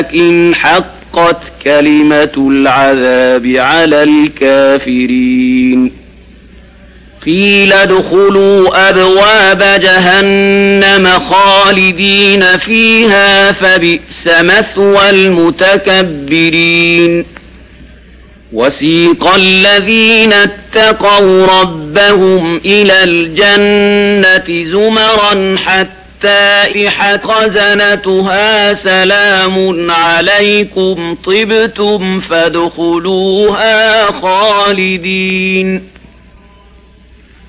ولكن حقت كلمة العذاب على الكافرين. قيل ادخلوا أبواب جهنم خالدين فيها فبئس مثوى المتكبرين. وسيق الذين اتقوا ربهم إلى الجنة زمرا حتى خزنتها سلام عليكم طبتم فادخلوها خالدين.